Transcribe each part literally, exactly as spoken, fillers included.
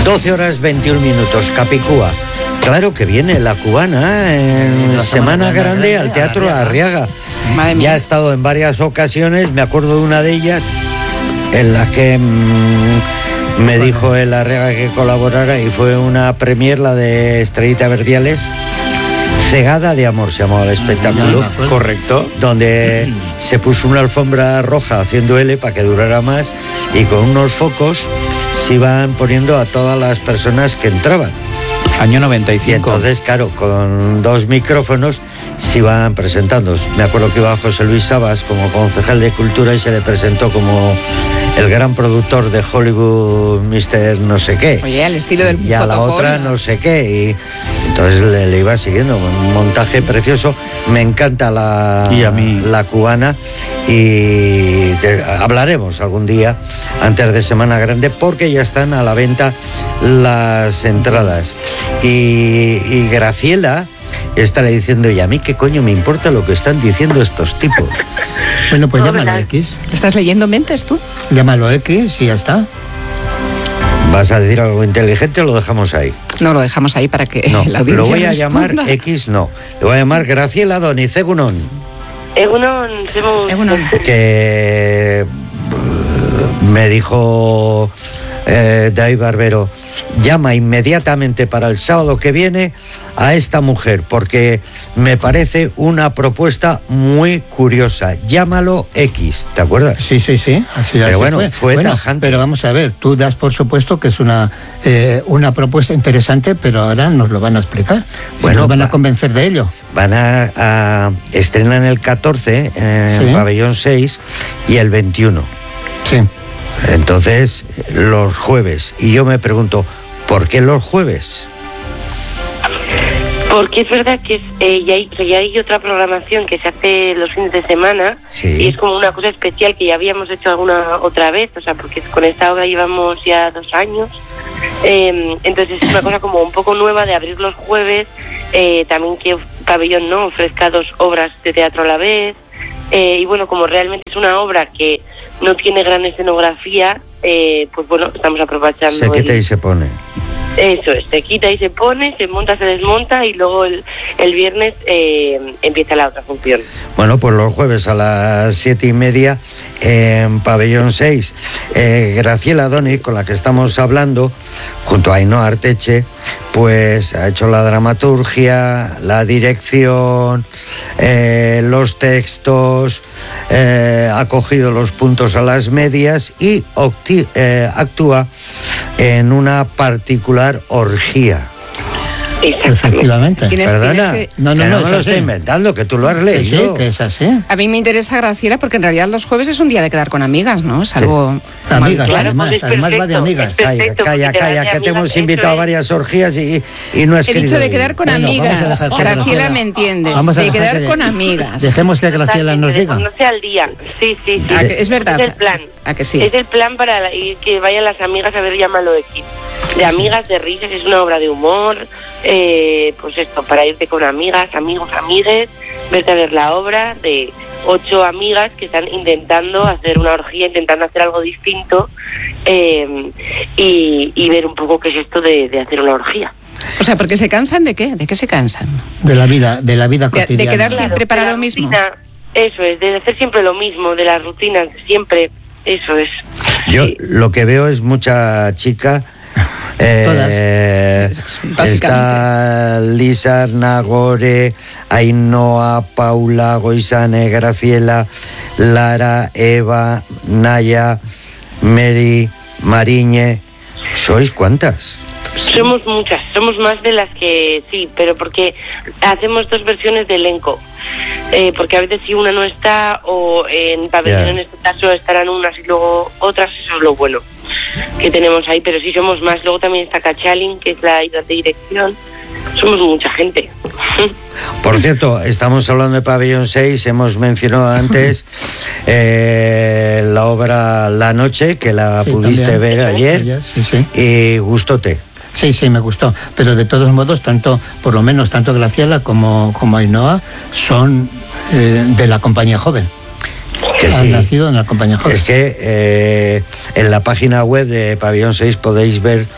doce horas veintiún minutos, Capicúa. Claro que viene la cubana en la Semana, semana Grande, grande al Teatro La Arriaga. Ya he estado en varias ocasiones, me acuerdo de una de ellas en la que mmm, me bueno. dijo el Arriaga que colaborara y fue una premier, la de Estrellita Verdiales. Cegada de amor se llamaba el espectáculo. Correcto. Donde se puso una alfombra roja haciendo L para que durara más y con unos focos se iban poniendo a todas las personas que entraban. Año noventa y cinco. Y entonces, claro, con dos micrófonos se iban presentando. Me acuerdo que iba José Luis Sabas como concejal de Cultura y se le presentó como el gran productor de Hollywood, mister no sé qué. Oye, al estilo del Y a la otra no sé qué. Y entonces le, le iba siguiendo. Un montaje precioso. Me encanta la, y a mí. la cubana. Y de, hablaremos algún día antes de Semana Grande porque ya están a la venta las entradas. Y, y Graciela está le diciendo, ¿y a mí qué coño me importa lo que están diciendo estos tipos? Bueno, pues llámalo X. ¿Estás leyendo mentes tú? Llámalo X y ya está. ¿Vas a decir algo inteligente o lo dejamos ahí? No, lo dejamos ahí para que no, la audiencia lo voy a responda. llamar X, no. Le voy a llamar Graciela Doniz Egunon. Egunon, Egunon. Que me dijo eh, David Barbero, llama inmediatamente para el sábado que viene a esta mujer porque me parece una propuesta muy curiosa. Llámalo X, ¿te acuerdas? Sí, sí, sí. Así, pero así bueno, fue, fue bueno, tajante. Pero vamos a ver, tú das por supuesto que es una eh, una propuesta interesante, pero ahora nos lo van a explicar. Bueno, nos van a convencer de ello. Van a, a estrenan el catorce en sí. Pabellón seis y el veintiuno. Sí. Entonces, los jueves. Y yo me pregunto, ¿por qué los jueves? Porque es verdad que es, eh, ya, hay, ya hay otra programación que se hace los fines de semana. Sí. Y es como una cosa especial que ya habíamos hecho alguna otra vez, o sea, porque con esta obra llevamos ya dos años. Eh, entonces es una cosa como un poco nueva de abrir los jueves, eh, también que Pabellón no ofrezca dos obras de teatro a la vez. Eh, y bueno, como realmente es una obra que no tiene gran escenografía, eh, pues bueno, estamos aprovechando. Se quita el... y se pone. Eso es, se quita y se pone, se monta, se desmonta y luego el, el viernes eh, empieza la otra función. Bueno, pues los jueves a las siete y media en Pabellón seis. Eh, Graciela Doni, con la que estamos hablando, junto a Ainhoa Arteche, pues ha hecho la dramaturgia, la dirección, eh, los textos, eh, ha cogido los puntos a las medias y opti- eh, actúa en una particular orgía. Efectivamente. ¿Tienes, Perdona, tienes que... no, no, que no, no me lo estoy inventando, que tú lo has leído. Que sí, que es así. A mí me interesa, Graciela, porque en realidad los jueves es un día de quedar con amigas, ¿no? Es algo... Sí. Amigas, claro, además, pues además va de amigas. Calla, calla, calla, que te hemos invitado a varias orgías y, y no has He querido dicho de ir. quedar con Bueno, vamos a amigas. dejar que Graciela Graciela- me entiende. Vamos a de dejar quedar que- con amigas. Dejemos que Graciela nos diga. No sea al día. Sí, sí, sí. ¿A que es verdad? Es el plan. ¿A que sí? Es el plan para la- y que vayan las amigas a ver Llámalo X. De amigas, de risas, es una obra de humor. Eh, pues esto, para irte con amigas, amigos, amigues, verte a ver la obra de ocho amigas que están intentando hacer una orgía, intentando hacer algo distinto eh, y, y ver un poco qué es esto de, de hacer una orgía. O sea, ¿porque se cansan de qué? ¿De qué se cansan? De la vida, de la vida De, cotidiana. de quedar siempre Claro, para de la lo mismo. rutina, eso es, de hacer siempre lo mismo, de las rutinas, siempre, eso es. Yo Sí. lo que veo es mucha chica. Eh, Básicamente. está Lisa, Nagore, Ainhoa, Paula, Goizane, Graciela, Lara, Eva, Naya, Mary, Mariñe. ¿Sois cuántas? Somos muchas, somos más de las que sí, pero porque hacemos dos versiones de elenco. Eh, porque a veces si una no está, o en pabellón Yeah. en este caso estarán unas y luego otras, eso es lo bueno que tenemos ahí, pero sí somos más. Luego también está Cachalin, que es la ayuda de dirección. Somos mucha gente. Por cierto, estamos hablando de Pabellón seis, hemos mencionado antes eh, la obra La Noche, que la Sí, pudiste también. ver ayer, Ayer, sí, sí. y gustóte. Sí, sí, me gustó. Pero de todos modos, tanto, por lo menos tanto Graciela como, como Ainhoa son eh, de la compañía joven. Que Han sí. nacido en la compañía joven. Es que eh, en la página web de Pabellón seis podéis ver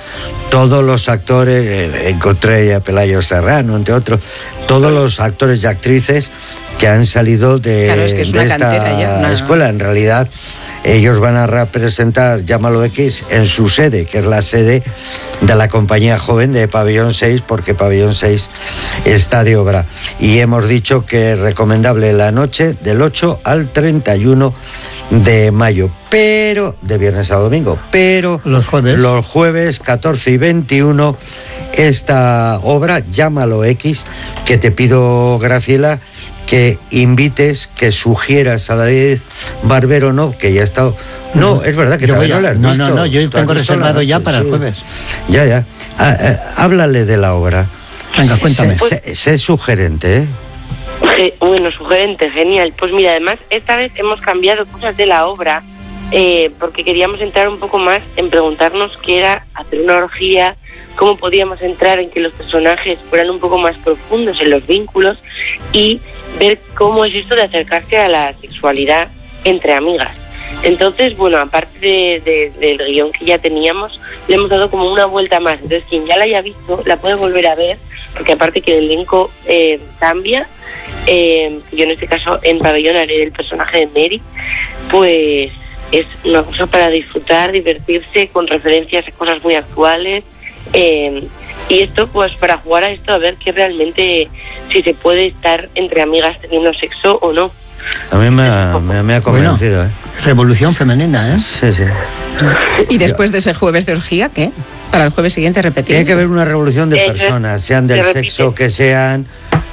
todos los actores, eh, encontré a Pelayo Serrano, entre otros, todos los actores y actrices que han salido de, Claro, es que es de una esta cantera ya, una- escuela. En realidad, ellos van a representar Llámalo X en su sede, que es la sede de la compañía joven de Pabellón seis, porque Pabellón seis está de obra. Y hemos dicho que es recomendable la noche del ocho al treinta y uno de mayo, pero de viernes a domingo, pero Los jueves. los jueves catorce y veintiuno esta obra Llámalo X, que te pido, Graciela, que invites, que sugieras a David Barbero, no, que ya ha estado. No, es verdad que Yo todavía voy no a- la has no, visto. no, no, yo Tú has tengo visto la reservado ya noche, para el sí. jueves. Ya, ya. Ah, eh, háblale de la obra. Venga, cuéntame. Sé, sé- sé sugerente, ¿eh? Ge- Bueno, sugerente, genial. Pues mira, además, esta vez hemos cambiado cosas de la obra eh, porque queríamos entrar un poco más en preguntarnos qué era hacer una orgía, cómo podíamos entrar en que los personajes fueran un poco más profundos en los vínculos y ver cómo es esto de acercarse a la sexualidad entre amigas. Entonces, bueno, aparte de, de- del guión que ya teníamos, le hemos dado como una vuelta más. Entonces, quien ya la haya visto, la puede volver a ver, porque aparte que el elenco eh, cambia, eh, yo en este caso en Pabellón haré el personaje de Mary, pues es una cosa para disfrutar, divertirse, con referencias a cosas muy actuales, eh, y esto pues para jugar a esto, a ver que realmente si se puede estar entre amigas teniendo sexo o no. A mí me ha, me, me ha convencido, ¿eh? Revolución femenina, ¿eh? Sí, sí. Y después de ese jueves de orgía, ¿qué? Para el jueves siguiente repetir. Tiene que haber una revolución de Eso, personas, sean del se repite. sexo que sean,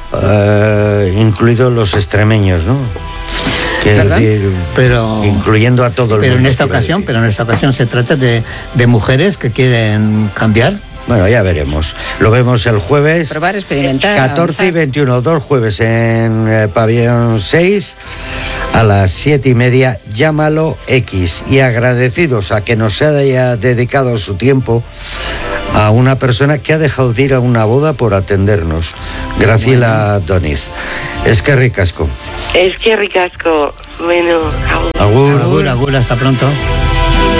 eh, incluidos los extremeños, ¿no? Quiero ¿Verdad? decir, Pero, incluyendo a todo el pero en mundo, esta quiero ocasión, decir. pero en esta ocasión se trata de, de mujeres que quieren cambiar. Bueno, ya veremos. Lo vemos el jueves. Probar, experimentar. catorce y avanzar. veintiuno, dos jueves en eh, Pabellón seis a las siete y media, Llámalo X. Y agradecidos a que nos haya dedicado su tiempo a una persona que ha dejado de ir a una boda por atendernos, Graciela Doniz. Es que ricasco. Es que ricasco. Bueno, aún. Agur. Agur, agur, hasta pronto.